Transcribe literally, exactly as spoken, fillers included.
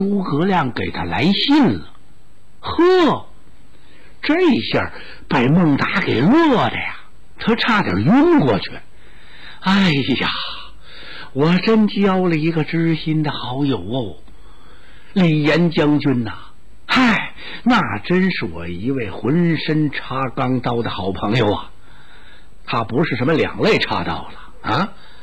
诸葛亮给他来信了。呵，这下把孟达给乐的呀，他差点晕过去。哎呀，我真交了一个知心的好友哦，李严将军呐、啊，嗨，那真是我一位浑身插钢刀的好朋友啊。他不是什么两肋插刀了啊，